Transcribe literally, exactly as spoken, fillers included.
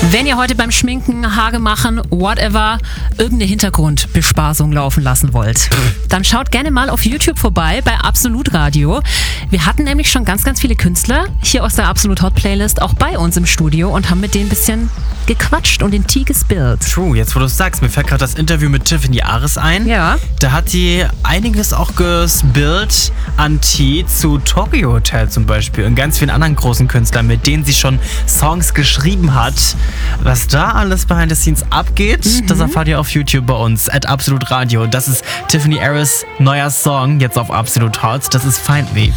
Wenn ihr heute beim Schminken, Haare machen, whatever, irgendeine Hintergrundbespaßung laufen lassen wollt, dann schaut gerne mal auf YouTube vorbei bei Absolut Radio. Wir hatten nämlich schon ganz, ganz viele Künstler hier aus der Absolut Hot Playlist auch bei uns im Studio und haben mit denen ein bisschen gequatscht und den Tee gespillt. True, jetzt wo du es sagst, mir fällt gerade das Interview mit Tiffany Ares ein. Ja. Da hat die einiges auch gespillt an Tee zu Tokyo Hotel zum Beispiel und ganz vielen anderen großen Künstlern, mit denen sie schon Songs geschrieben hat. Was da alles behind the scenes abgeht, mhm. das erfahrt ihr auf YouTube bei uns, at Absolut Radio. Das ist Tiffany Ares neuer Song, jetzt auf Absolut Hot. Das ist Find Me.